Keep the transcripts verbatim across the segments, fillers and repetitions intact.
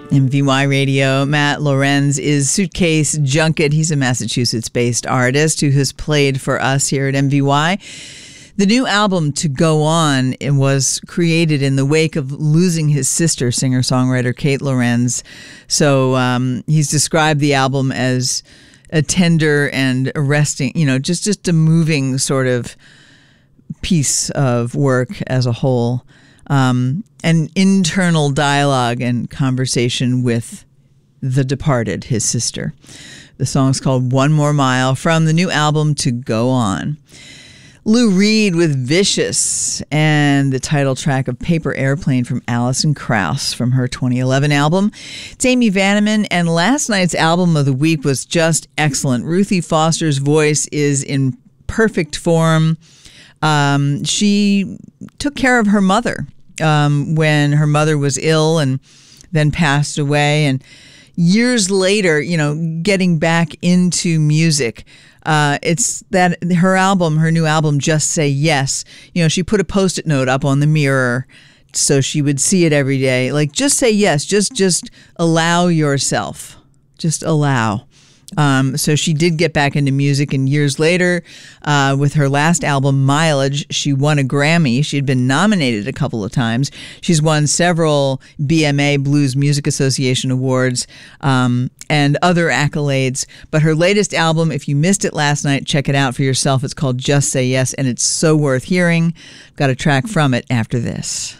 M V Y Radio. Matt Lorenz is Suitcase Junket. He's a Massachusetts-based artist who has played for us here at M V Y. The new album, To Go On, it was created in the wake of losing his sister, singer-songwriter Kate Lorenz. So um, he's described the album as a tender and arresting, you know, just, just a moving sort of piece of work as a whole. Um, an internal dialogue and conversation with the departed, his sister. The song's called One More Mile from the new album, To Go On. Lou Reed with Vicious, and the title track of Paper Airplane from Alison Krauss from her twenty eleven album. It's Amy Vanneman, and last night's album of the week was just excellent. Ruthie Foster's voice is in perfect form. Um, she took care of her mother um, when her mother was ill and then passed away. And years later, you know, getting back into music, Uh, it's that her album, her new album, Just Say Yes. You know, she put a Post-it note up on the mirror so she would see it every day. Like, just say yes. Just, just allow yourself. Just allow. Um, so she did get back into music, and years later, uh, with her last album, Mileage, she won a Grammy. She had been nominated a couple of times. She's won several B M A, Blues Music Association awards, um, and other accolades. But her latest album, if you missed it last night, check it out for yourself. It's called Just Say Yes, and it's so worth hearing. Got a track from it after this.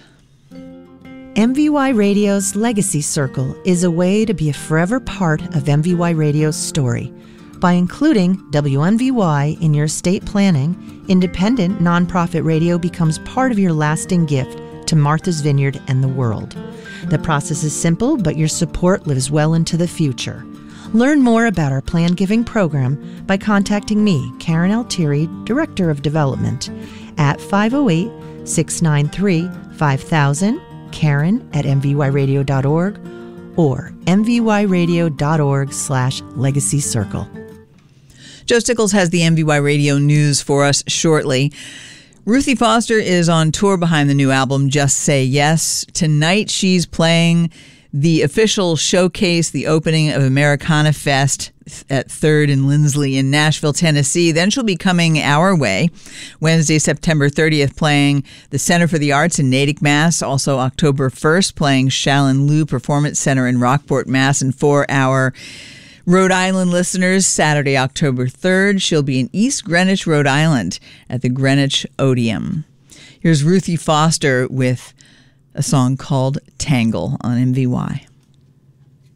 M V Y Radio's Legacy Circle is a way to be a forever part of M V Y Radio's story. By including W M V Y in your estate planning, independent nonprofit radio becomes part of your lasting gift to Martha's Vineyard and the world. The process is simple, but your support lives well into the future. Learn more about our plan giving program by contacting me, Karen Altieri, Director of Development, at five oh eight, six nine three, five thousand, Karen at M V Y radio dot org, or M V Y radio dot org slash legacy circle. Joe Stickles has the M V Y Radio news for us shortly. Ruthie Foster is on tour behind the new album, Just Say Yes. Tonight she's playing the official showcase, the opening of Americana Fest at Third and Lindsley in Nashville, Tennessee. Then she'll be coming our way Wednesday, September thirtieth, playing the Center for the Arts in Natick, Mass. Also October first, playing Shallon Lou Performance Center in Rockport, Mass. And for our Rhode Island listeners, Saturday, October third, she'll be in East Greenwich, Rhode Island at the Greenwich Odeum. Here's Ruthie Foster with a song called Tangle on M V Y.